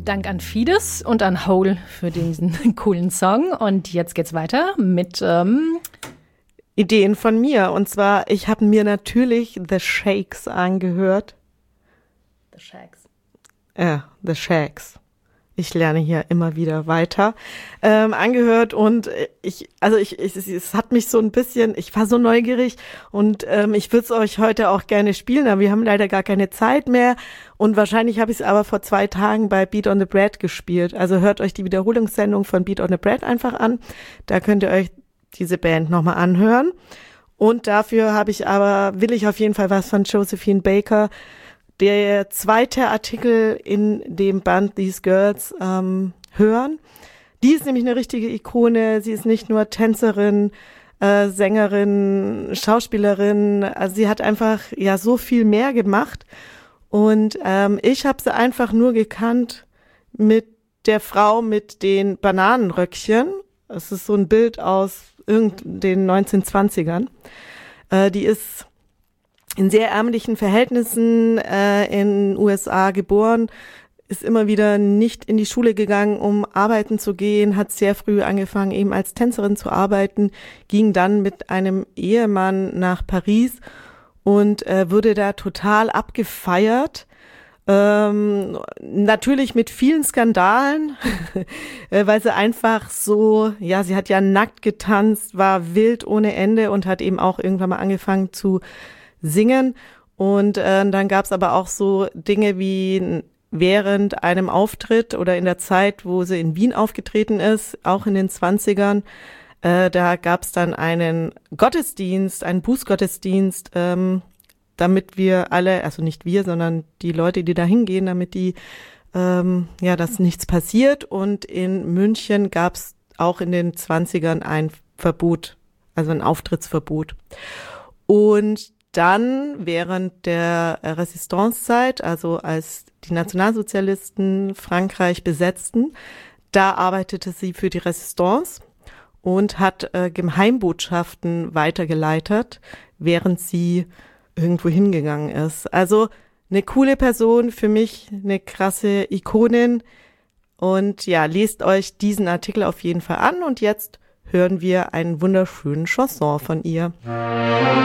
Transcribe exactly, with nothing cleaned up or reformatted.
Dank an Fides und an Hole für diesen coolen Song. Und jetzt geht's weiter mit ähm Ideen von mir. Und zwar, ich habe mir natürlich The Shakes angehört. The Shakes. Ja, The Shakes. Ich lerne hier immer wieder weiter. Ähm, angehört und ich, also ich, ich, es hat mich so ein bisschen, ich war so neugierig und ähm, ich würde es euch heute auch gerne spielen, aber wir haben leider gar keine Zeit mehr und wahrscheinlich habe ich es aber vor zwei Tagen bei Beat on the Bread gespielt. Also hört euch die Wiederholungssendung von Beat on the Bread einfach an. Da könnt ihr euch diese Band nochmal anhören. Und dafür habe ich aber, will ich auf jeden Fall was von Josephine Baker. Der zweite Artikel in dem Band These Girls ähm, hören. Die ist nämlich eine richtige Ikone. Sie ist nicht nur Tänzerin, äh, Sängerin, Schauspielerin. Also sie hat einfach ja so viel mehr gemacht. Und ähm, ich habe sie einfach nur gekannt mit der Frau mit den Bananenröckchen. Es ist so ein Bild aus den neunzehnhundertzwanzigern. Äh, die ist in sehr ärmlichen Verhältnissen äh, in den U S A geboren, ist immer wieder nicht in die Schule gegangen, um arbeiten zu gehen, hat sehr früh angefangen, eben als Tänzerin zu arbeiten, ging dann mit einem Ehemann nach Paris und äh, wurde da total abgefeiert. Ähm, natürlich mit vielen Skandalen, weil sie einfach so, ja, sie hat ja nackt getanzt, war wild ohne Ende und hat eben auch irgendwann mal angefangen zu singen. Und äh, dann gab es aber auch so Dinge wie während einem Auftritt oder in der Zeit, wo sie in Wien aufgetreten ist, auch in den zwanzigern, äh, da gab es dann einen Gottesdienst, einen Bußgottesdienst, ähm, damit wir alle, also nicht wir, sondern die Leute, die da hingehen, damit die, ähm, ja, dass nichts passiert. Und in München gab es auch in den zwanzigern ein Verbot, also ein Auftrittsverbot. Und dann während der Resistancezeit, also als die Nationalsozialisten Frankreich besetzten, da arbeitete sie für die Resistance und hat äh, Geheimbotschaften weitergeleitet, während sie irgendwo hingegangen ist. Also eine coole Person, für mich eine krasse Ikonin. Und ja, lest euch diesen Artikel auf jeden Fall an. Und jetzt hören wir einen wunderschönen Chanson von ihr.